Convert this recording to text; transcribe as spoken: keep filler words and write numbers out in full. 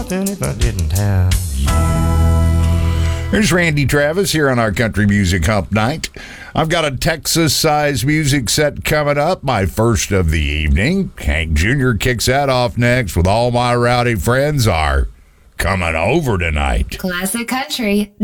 If I didn't tell you. There's Randy Travis here on our Country Music Hump Night. I've got a Texas-sized music set coming up, my first of the evening. Hank Junior kicks that off next with All My Rowdy Friends Are Coming Over Tonight. Classic country.